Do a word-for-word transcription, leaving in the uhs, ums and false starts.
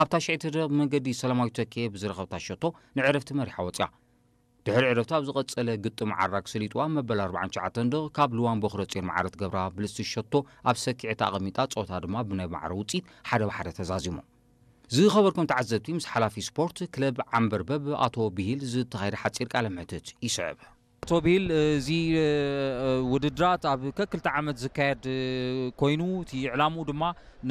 ኣብታ ሽዒት መንገዲ ሰላማዊት ተኪየ ብዝረኸብታ ሸቶ ንዕረፍቲ መሪሓ ወፅያ ድሕሪ ዕረፍታ ኣብ ዝቐጸለ ግጥም ዓራግ ሰሊጥዋ መበል ኣርባዓን ትሽዓተን ዶ ካብ ልዋን በኽረፂር ማዕረት ገብራ ብልስቲ ሸቶ ኣብ ሰኪዕታ ኣቐሚጣ ጾታ ድማ ብናይ ማዕረ ውፂት ሓደ ብሓደ ተዛዚሞ ዝኸበርኩም ተዓዘብቲ ምስ ሓላፊ ስፖርት ክለብ ዓንበርበብ ኣቶ ብሂል ዝተኻየደ ሓፂር ቃለ ምሕትት ይስዕብ ኣቶ ብሂል እዚ ውድድራት ኣብ ከክልተ ዓመት ዝካየድ ኮይኑ እቲ ዕላምኡ ድማ